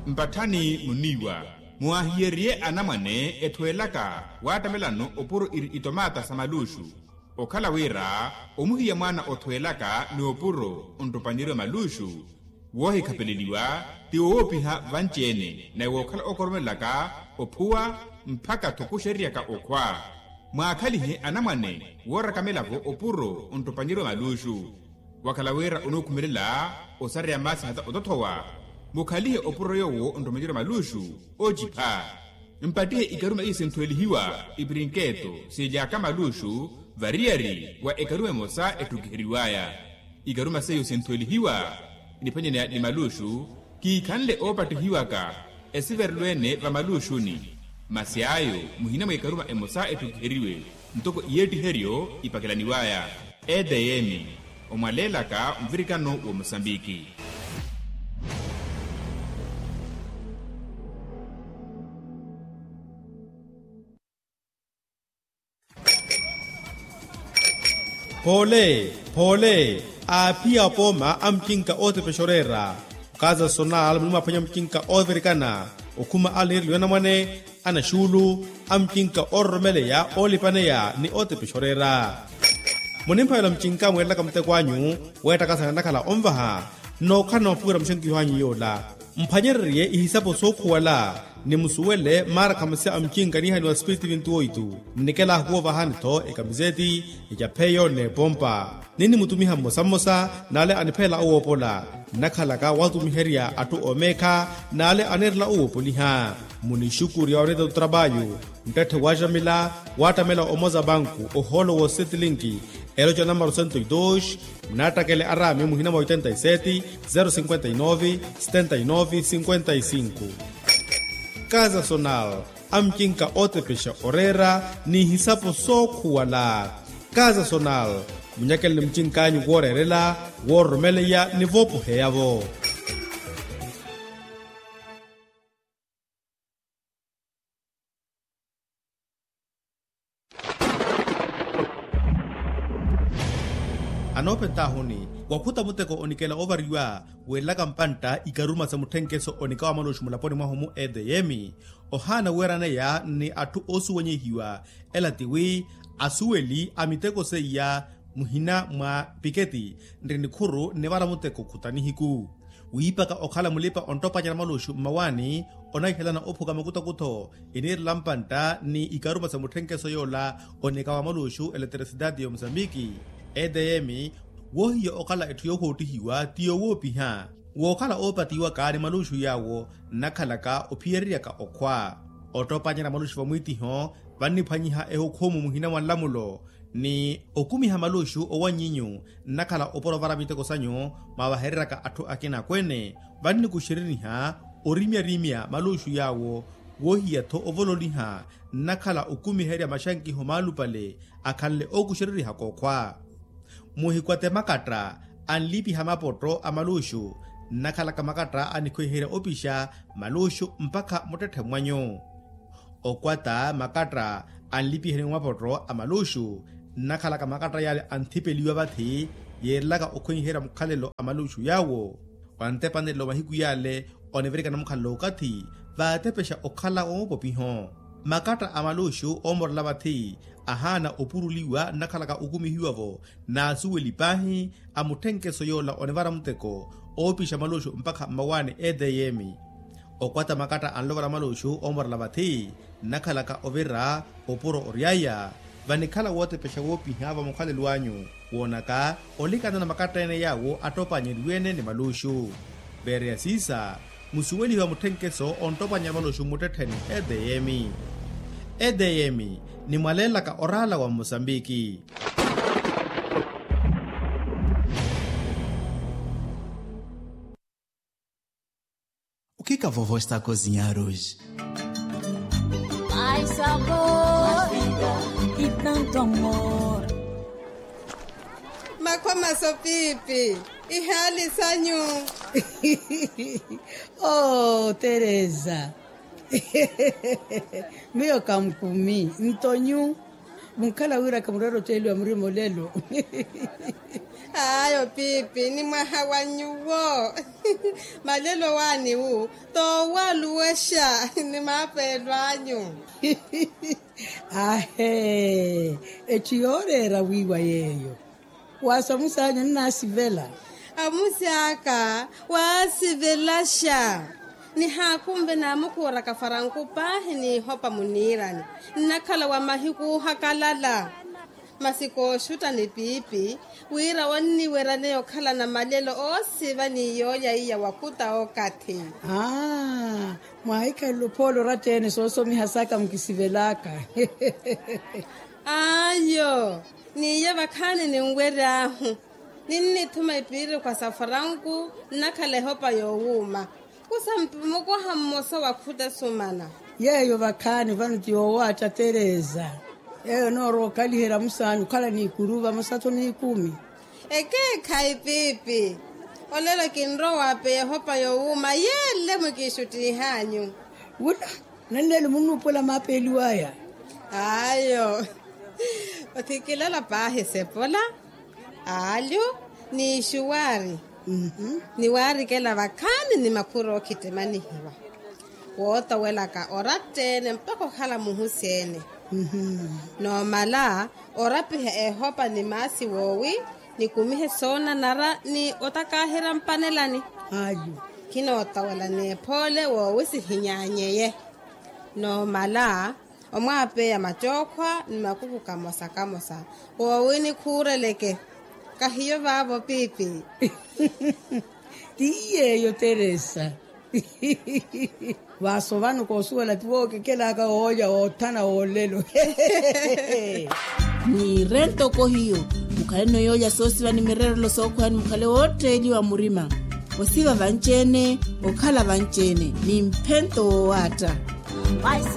mpathani muniwa muahierie anamwane ethuelaka watamelano opuro itomata samalushu okhala wira omuhiya mwana othuelaka ni opuro ontopanyire malushu wohikhapeleliwa ti oopiha vanchene na wokhala okoromelaka ophuwa mphaka thukusheriaka okhwa mwakhalihe anamwane woorakamelavo opuro ontopanyire malushu wakhala wira onokhumelela osarya masi hata otothowa mukhalihe opuro yowo ontomanyire malushu ojipha mpatihe ikaruma isenthuelihiwa ibrinketo sejaka malushu variari wa ekarume mosa etukihiriwaya ikaruma seyo senthuelihiwa inipanyene ni malushu kiikhanle opatihiwaka esiverlwene va malushuni masiayo muhina mwa ikaruma emosa etukihiriwe ntoko iyetiheryo ipakelaniwaya edeyemi omwalelaka mvirikano wa Mosambiki. Pole, apia poma amkinka ote peshorera. Kaza sonal mluma panya mkinka overikana. Okuma alir liwana mwane, anashulu, amkinka ormele ya olipane ya ni ote peshorera. Monimpa yala mkinka mwela kamte kwanyu, weta kasa nakala omvaha, no kano pura mshenki yuhanyi yola. Mpanyerrie ihisapo soku wala, ni musuwele mara kamase amkinka ni hani wa spiriti vintuoitu. Nikela huwa vahanito ekamizeti, ijapeyo ne pompa. Nini mutumiha mosa nale anipela uopola. Nakalaka watumiheria atu omeka, nale anerla uopoliha. Munishukuri ya oreda utrabayu. Mtete wajamila, watamela omoza banku, oholo wo setilinki. Eloja número 102, natakele arame muhinamo 87 059 79 55. Casa Sonal, amkinka otepesha orera ni hisapo soku wala. Casa Sonal, munyakele mchinkanyu worerela, wormeleya ni vopu heyavo. Anopentahuni, wakuta muteko onikela ovariwa, wela kampanta ikaruma sa mutenkeso onikawa malushu mulaponi mahumu edeyemi, ohana werane ya ni atu osu wenye hiwa, elatiwi, asueli amiteko se ya muhina mwa piketi, nrinikuru nevara muteko kutanihiku. Uipaka okhala mulipa ontopa nyana malushu mawani, onaihelana opuka makuta kuto, inir lampanta ni ikaruma sa mutenkeso yola onikawa malushu elektrisidadi ya Mozambiki. EDM wohiyo okala etuyo hotihiwa tiyo wopiha wokala opatiwa kani malushu yawo nakhalaka ophieriaka okhwa otopanyana malushu vamwitiho vaniphanyiha ehokhomu muhina wanlamulo ni okumiha malushu owanyinyu nakhala oporovara miteko sanyo mavaheriraka athu akina kwene vanni kushiriniha orimya malushu yawo wohiyatho ovololiha nakhala okumiherya mashankiho malupale akhalle okushiririha kokhwa muhikwate makatra anlipi hamapoto amalushu nakhalaka makatra anikhuihira opisha malushu mpaka mutethe mwanyo okwata makatra anlipi hene mapoto amalushu nakhalaka makatra yale anthipeliwa bathi yerlaka okhuihira mukhalelo amalushu yawo wantepanelo mahiku yale oneverika na mukhalelo kathi vatepesha okhala omopopiho makatra amalushu omorla bathi ahana opuruliwa nakhalaka ukumihiwavo na asuwelipahi amutenkeso yola onevara muteko opisha malushu mpaka mawane edeyemi okwata makata anlovara malushu omorla bathi nakhalaka overa opuro oriaya vanikhala wote pesha wopiha vamukhalelwanyu wonaka olikana na makata ene yawo atopanyeliwene ni malushu bere sisa musuweliwa mutenkeso ontopanya malushu mutetheni edeyemi edeyemi ni mwalelaka orala wa Mozambiki. O que a vovó está a cozinhar hoje? Mais sabor, mais vida e tanto amor. Makwama sopipi, ihali sanyu. Oh, Teresa. Mio kamkumi, ntonyu. Munkala wira kamuraro telu amrimo lelo. Ayo pipi ni mahawanyuwo. Malelo wani wu to waluwesha ni mapelwanyu. Ahe, echiorera wiwa yeyo. Wasamusanya nasivela. Amusiaka wasivelasha. Ni hakumbe na mukura kafarankupa ni hopa munirani. Nakala wa mahiku hakalala. Masiko shuta ni pipi. Wira wani werane okala na malelo osiva ni yoya iya wakuta okati. Mwaika lupolo ratene soso mihasaka mkisivelaka. Ayo, ni ya bakane ni ngwerahu. Nini tuma ipiri kwa safarangu nakale hopa yowuma. Kusampimuko hamosa wakuta sumana. Yeyo bakane vanu tiyowacha Tereza. Yeyo noro kalihera musanyu kala ni kuruva masato ni 10. Eke kai pipi. Olelo kinro wape hopa yowuma yele mukishuti hanyu. Wula, nanele munupola mapeli waya. Ayo. Otikilala pahe sepola. Alyo ni shuwari. Ni wari kela wakani ni makuro kitemani hiwa. Wota wela ka oratene mpako hala muhusene. No mala orapihe hopa ni masi wowi ni kumihe sona nara ni otakahera mpanelani. Ayo. Kino otawela ni pole wowi si hinyanyeye. No mala omwape ya machokwa ni makuku kamosa. Wowi ni kureleke. Kahiyo babo pipi. Tiyeyo Teresa. Waso vanu kosuela tuwoke kela ka oya otana olelo. Ni rento kohiyo. Mukale no yoya sosi vani mirero lo sokwani mukale wote ili wa murima. Osiva vanchene, okala vanchene. Ni mpento wata.